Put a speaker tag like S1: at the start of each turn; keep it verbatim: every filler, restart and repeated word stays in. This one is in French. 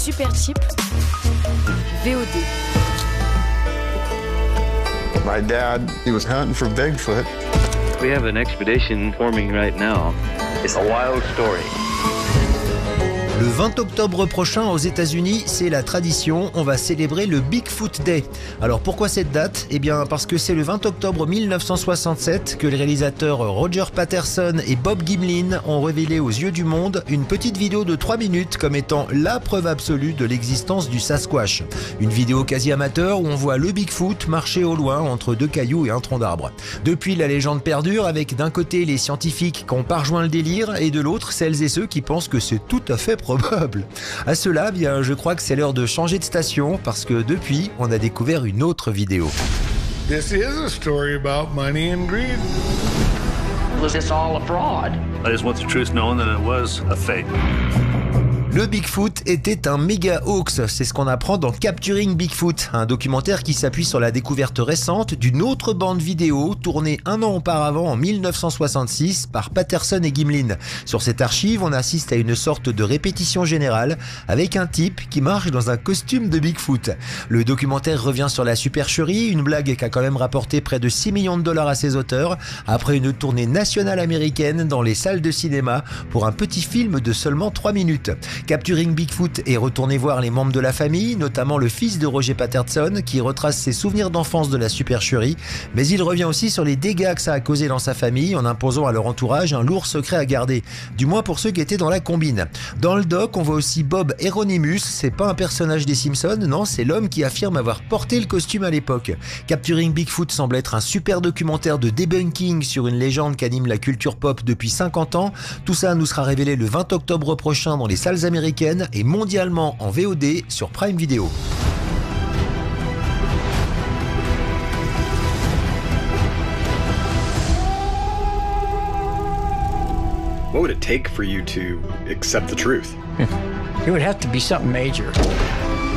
S1: Supercheap V O D.
S2: My dad, he was hunting for Bigfoot.
S3: We have an expedition forming right now. It's a wild story.
S4: Le vingt octobre prochain aux États-Unis, c'est la tradition, on va célébrer le Bigfoot Day. Alors pourquoi cette date ? Eh bien parce que c'est le vingt octobre mille neuf cent soixante-sept que les réalisateurs Roger Patterson et Bob Gimlin ont révélé aux yeux du monde une petite vidéo de trois minutes comme étant la preuve absolue de l'existence du Sasquatch. Une vidéo quasi amateur où on voit le Bigfoot marcher au loin entre deux cailloux et un tronc d'arbre. Depuis, la légende perdure avec d'un côté les scientifiques qui ont pas rejoint le délire et de l'autre celles et ceux qui pensent que c'est tout à fait probable. À cela, bien, je crois que c'est l'heure de changer de station parce que depuis, on a découvert une autre vidéo.
S5: This is a story about money and greed.
S6: Was this all a fraud?
S7: I just want the truth known that it was a fake.
S4: Le Bigfoot était un méga hoax, c'est ce qu'on apprend dans Capturing Bigfoot, un documentaire qui s'appuie sur la découverte récente d'une autre bande vidéo tournée un an auparavant en mille neuf cent soixante-six par Patterson et Gimlin. Sur cette archive, on assiste à une sorte de répétition générale avec un type qui marche dans un costume de Bigfoot. Le documentaire revient sur la supercherie, une blague qui a quand même rapporté près de six millions de dollars à ses auteurs, après une tournée nationale américaine dans les salles de cinéma pour un petit film de seulement trois minutes. Capturing Bigfoot est retourné voir les membres de la famille, notamment le fils de Roger Patterson qui retrace ses souvenirs d'enfance de la supercherie, mais il revient aussi sur les dégâts que ça a causé dans sa famille en imposant à leur entourage un lourd secret à garder, du moins pour ceux qui étaient dans la combine. Dans le doc, on voit aussi Bob Hieronymus, c'est pas un personnage des Simpsons, non, c'est l'homme qui affirme avoir porté le costume à l'époque. Capturing Bigfoot semble être un super documentaire de debunking sur une légende qu'anime la culture pop depuis cinquante ans. Tout ça nous sera révélé le vingt octobre prochain dans les salles américaines et mondialement en V O D sur Prime Video.
S8: What would it take for you to accept the truth?
S6: It would have to be something major.